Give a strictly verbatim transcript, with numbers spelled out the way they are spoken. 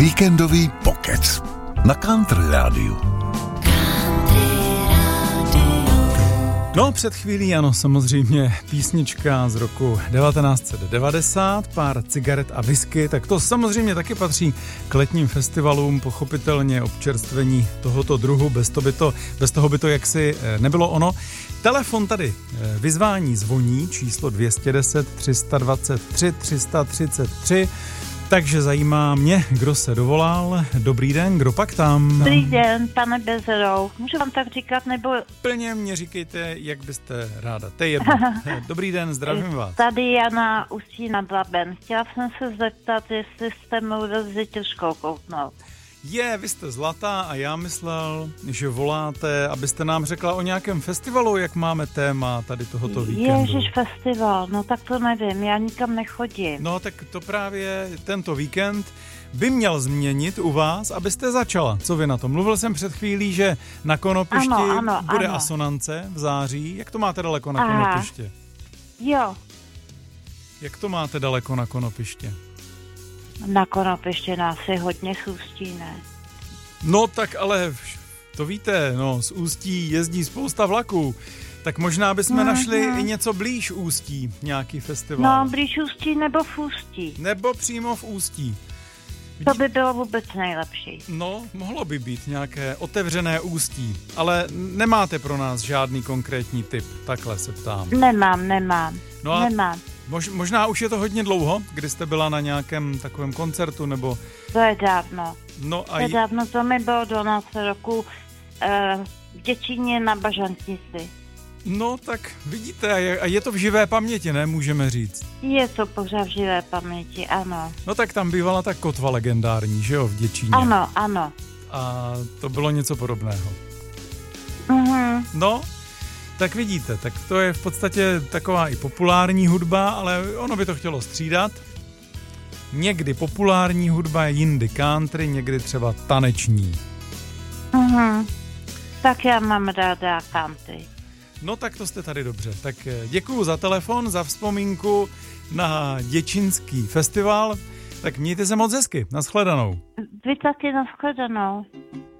Víkendový pokec na Country Rádiu. No, před chvílí, ano, samozřejmě písnička z roku devatenáct set devadesát, pár cigaret a whisky, tak to samozřejmě taky patří k letním festivalům, pochopitelně občerstvení tohoto druhu, bez, to by to, bez toho by to jaksi nebylo ono. Telefon tady, vyzvání zvoní, číslo dvě stě deset, tři sta dvacet tři, tři sta třicet tři, takže zajímá mě, kdo se dovolal. Dobrý den, kdo pak tam? Dobrý den, pane Bezerou. Můžu vám tak říkat, nebo... Plně mě říkejte, jak byste ráda. To je jedno. Dobrý den, zdravím vás. Tady Jana Ústí nad Labem. Chtěla jsem se zeptat, jestli jste mluvil s dětuškou kouknout. Je, vy jste zlatá a já myslel, že voláte, abyste nám řekla o nějakém festivalu, jak máme téma tady tohoto víkendu. Ježiš, festival, no tak to nevím, já nikam nechodím. No tak to právě tento víkend by měl změnit u vás, abyste začala. Co vy na to? Mluvil jsem před chvílí, že na Konopišti ano, ano, bude ano. Asonance v září. Jak to máte daleko na Aha. Konopiště? Jo, Jak to máte daleko na Konopiště? na Konopiště nás je hodně z Ústí, ne? No tak ale to víte, no z Ústí jezdí spousta vlaků, tak možná bychom Mhm. našli i něco blíž Ústí, nějaký festival. No, blíž Ústí nebo v Ústí. Nebo přímo v Ústí. To by bylo vůbec nejlepší. No, mohlo by být nějaké otevřené Ústí, ale nemáte pro nás žádný konkrétní tip, takhle se ptám. Nemám, nemám, No a nemám. mož, možná už je to hodně dlouho, kdy jste byla na nějakém takovém koncertu, nebo... To je dávno. No To a je j- dávno, to mi bylo dvanáct roku eh, v Děčíně na Bažantnici. no tak vidíte, a je, a je to v živé paměti, ne, můžeme říct. Je to pořád v živé paměti, ano. No tak tam bývala ta kotva legendární, že jo, v Děčíně. Ano, ano. A to bylo něco podobného. Mhm. No, tak vidíte, tak to je v podstatě taková i populární hudba, ale ono by to chtělo střídat. Někdy populární hudba, jindy country, někdy třeba taneční. Mhm. Tak já mám ráda country. No tak to jste tady dobře. Tak děkuju za telefon, za vzpomínku na děčínský festival. Tak mějte se moc hezky. Nashledanou. Vy taky nashledanou.